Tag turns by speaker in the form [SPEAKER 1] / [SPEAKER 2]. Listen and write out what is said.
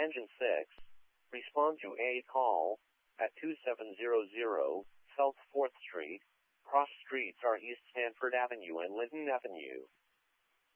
[SPEAKER 1] Engine 6. Respond to a call at 2700 South 4th Street. Cross streets are East Stanford Avenue and Linton Avenue.